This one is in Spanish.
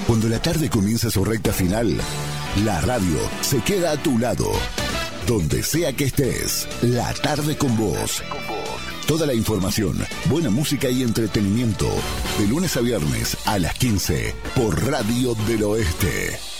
Cuando la tarde comienza su recta final, la radio se queda a tu lado. Donde sea que estés, la tarde con vos. Toda la información, buena música y entretenimiento. De lunes a viernes a las 15 por Radio del Oeste.